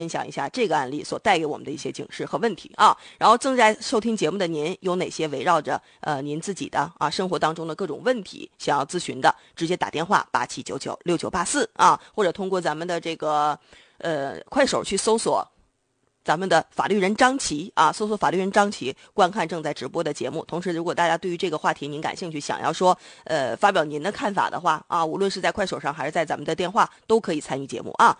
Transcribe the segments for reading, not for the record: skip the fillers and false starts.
分享一下这个案例所带给我们的一些警示和问题啊。然后正在收听节目的您，有哪些围绕着您自己的生活当中的各种问题想要咨询的，直接打电话87996984啊，或者通过咱们的这个快手去搜索咱们的法律人张琪啊，搜索法律人张琪，观看正在直播的节目。同时，如果大家对于这个话题您感兴趣，想要说发表您的看法的话啊，无论是在快手上还是在咱们的电话，都可以参与节目啊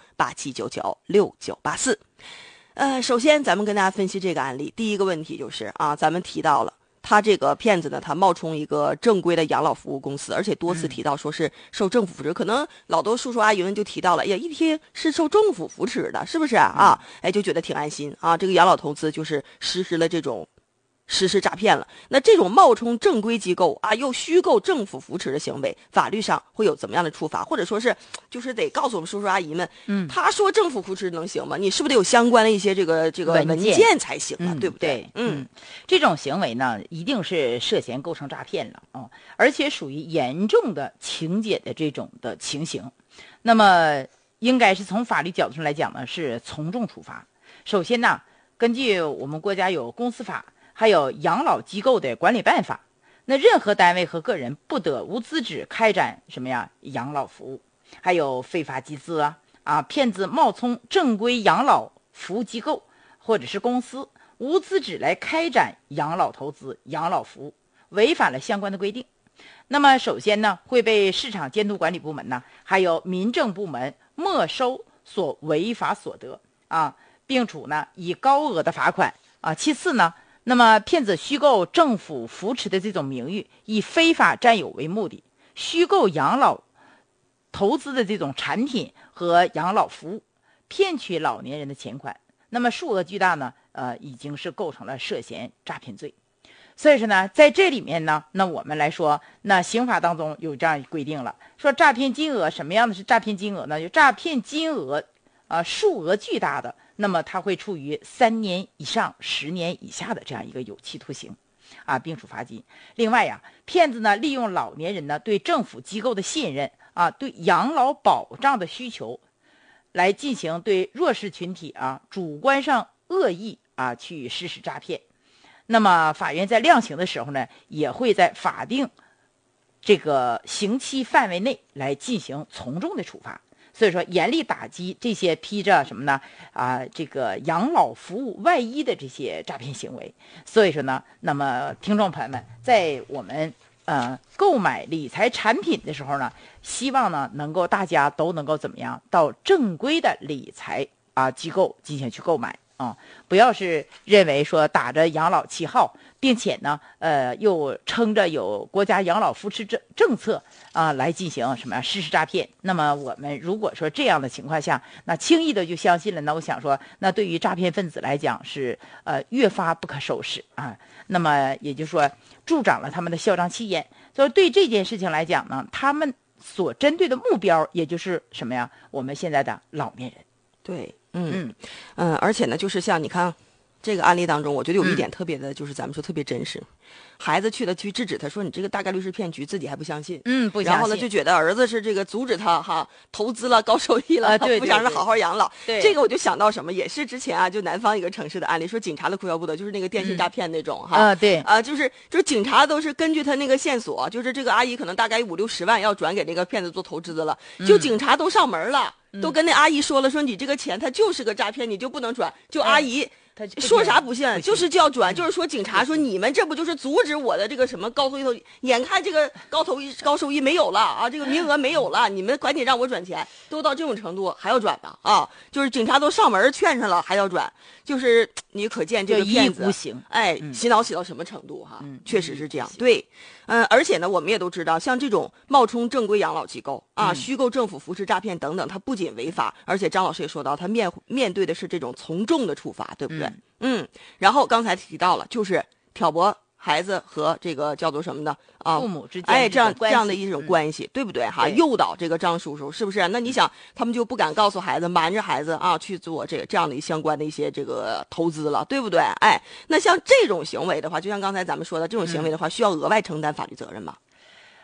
，87996984。首先咱们跟大家分析这个案例，第一个问题就是啊，咱们提到了他这个骗子呢，他冒充一个正规的养老服务公司，而且多次提到说是受政府扶持，可能老多叔叔阿姨们就提到了，哎呀，一听是受政府扶持的，是不是啊？哎，就觉得挺安心啊。这个养老投资就是实施了这种实施诈骗了。那这种冒充正规机构啊，又虚构政府扶持的行为，法律上会有怎么样的处罚？或者说是，就是得告诉我们叔叔阿姨们，他说政府扶持能行吗？你是不是得有相关的一些这个文件才行啊？对不对？ 这种行为呢，一定是涉嫌构成诈骗了啊，而且属于严重的情节的这种的情形。那么，应该是从法律角度上来讲呢，是从重处罚。首先呢，根据我们国家有公司法。还有养老机构的管理办法，那任何单位和个人不得无资质开展什么呀养老服务，还有非法集资骗子冒充正规养老服务机构或者是公司，无资质来开展养老投资、养老服务，违反了相关的规定。那么首先呢，会被市场监督管理部门呢，还有民政部门没收所违法所得并处呢以高额的罚款其次呢，那么骗子虚构政府扶持的这种名誉，以非法占有为目的，虚构养老投资的这种产品和养老服务，骗取老年人的钱款，那么数额巨大呢，已经是构成了涉嫌诈骗罪。所以说呢，在这里面呢，那我们来说，那刑法当中有这样规定了，说诈骗金额什么样的是诈骗金额呢？就诈骗金额数额巨大的，那么他会处于3年以上10年以下的这样一个有期徒刑并处罚金。另外骗子呢利用老年人呢对政府机构的信任对养老保障的需求，来进行对弱势群体主观上恶意去实施诈骗。那么法院在量刑的时候呢，也会在法定这个刑期范围内来进行从重的处罚。所以说，严厉打击这些披着什么呢这个养老服务外衣的这些诈骗行为。所以说呢，那么听众朋友们，在我们购买理财产品的时候呢，希望呢能够大家都能够怎么样，到正规的理财机构进行去购买不要是认为说打着养老旗号，并且呢又撑着有国家养老扶持政策来进行什么实施诈骗。那么我们如果说这样的情况下，那轻易的就相信了，那我想说，那对于诈骗分子来讲是越发不可收拾那么也就是说助长了他们的嚣张气焰。所以对这件事情来讲呢，他们所针对的目标也就是什么呀？我们现在的老年人。 对，而且呢，就是像你看这个案例当中，我觉得有一点特别的，就是咱们说特别真实。孩子去制止他说你这个大概率是骗局，自己还不相信， 不相信， 然后呢就觉得儿子是这个阻止他投资了高收益了， 对， 不想让他好好养老。 对， 这个我就想到什么，也是之前就南方一个城市的案例，说警察的哭笑不得，就是那个电信诈骗那种对就是警察都是根据他那个线索，就是这个阿姨可能大概5、60万要转给那个骗子做投资的了，就警察都上门了。都跟那阿姨说了，说你这个钱它就是个诈骗，你就不能转。就阿姨说啥不信，就是就要转，就是说警察说你们这不就是阻止我的这个什么高收益眼看这个高收益没有了这个名额没有了，你们赶紧让我转钱，都到这种程度还要转呢就是警察都上门劝上了还要转，就是你可见这个骗子洗脑洗到什么程度确实是这样。对，而且呢，我们也都知道，像这种冒充正规养老机构虚构政府扶持诈骗等等，它不仅违法，而且张老师也说到，他面对的是这种从重的处罚，对不对？然后刚才提到了，就是挑拨孩子和这个叫做什么呢父母之间这样的一种关系，对不对诱导这个张叔叔，是不是？那你想，他们就不敢告诉孩子，瞒着孩子去做这样的相关的一些这个投资了，对不对？那像这种行为的话，就像刚才咱们说的这种行为的话，需要额外承担法律责任吗？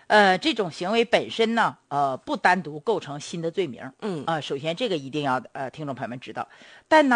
这种行为本身呢，不单独构成新的罪名。 嗯， 首先这个一定要听众朋友们知道，但呢。